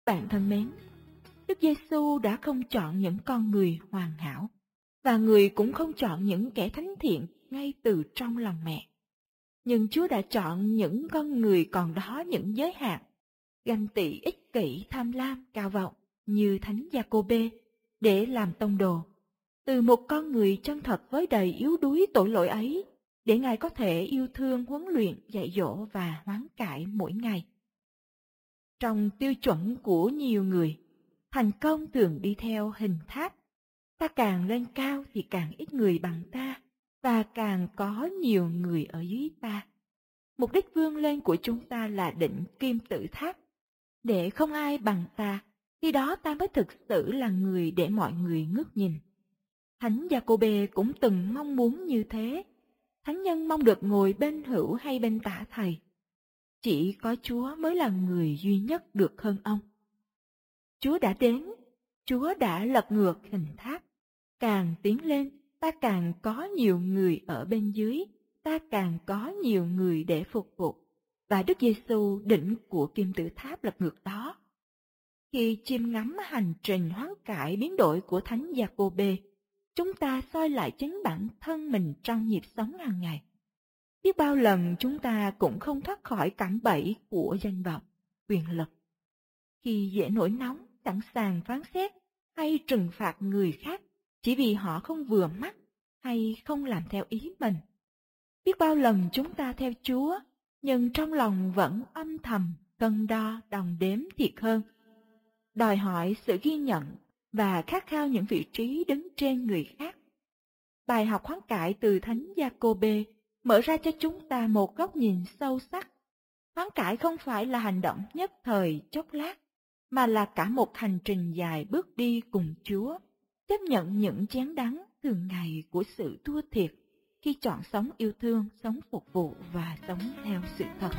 Bạn thân mến, Đức Giêsu đã không chọn những con người hoàn hảo, và người cũng không chọn những kẻ thánh thiện ngay từ trong lòng mẹ. Nhưng Chúa đã chọn những con người còn đó những giới hạn, ganh tị, ích kỷ, tham lam, cao vọng như Thánh Gia-cô-bê để làm tông đồ. Từ một con người chân thật với đầy yếu đuối tội lỗi ấy, để Ngài có thể yêu thương, huấn luyện, dạy dỗ và hoán cải mỗi ngày. Trong tiêu chuẩn của nhiều người, thành công thường đi theo hình tháp. Ta càng lên cao thì càng ít người bằng ta, và càng có nhiều người ở dưới ta. Mục đích vươn lên của chúng ta là định kim tự tháp, để không ai bằng ta, khi đó ta mới thực sự là người để mọi người ngước nhìn. Thánh Gia-cô-bê cũng từng mong muốn như thế. Thánh nhân mong được ngồi bên hữu hay bên tả thầy. Chỉ có Chúa mới là người duy nhất được hơn ông. Chúa đã đến, Chúa đã lật ngược hình tháp. Càng tiến lên, ta càng có nhiều người ở bên dưới, ta càng có nhiều người để phục vụ. Và Đức Giêsu đỉnh của kim tự tháp lật ngược đó. Khi chiêm ngắm hành trình hoán cải biến đổi của Thánh Gia-cô-bê, chúng ta soi lại chính bản thân mình trong nhịp sống hàng ngày. Biết bao lần chúng ta cũng không thoát khỏi cạm bẫy của danh vọng, quyền lực. Khi dễ nổi nóng, sẵn sàng phán xét hay trừng phạt người khác chỉ vì họ không vừa mắt hay không làm theo ý mình. Biết bao lần chúng ta theo Chúa, nhưng trong lòng vẫn âm thầm cân đo đong đếm thiệt hơn, đòi hỏi sự ghi nhận và khát khao những vị trí đứng trên người khác. Bài học hoán cải từ Thánh Gia-cô-bê mở ra cho chúng ta một góc nhìn sâu sắc. Hoán cải không phải là hành động nhất thời chốc lát, mà là cả một hành trình dài bước đi cùng Chúa, chấp nhận những chén đắng thường ngày của sự thua thiệt khi chọn sống yêu thương, sống phục vụ và sống theo sự thật.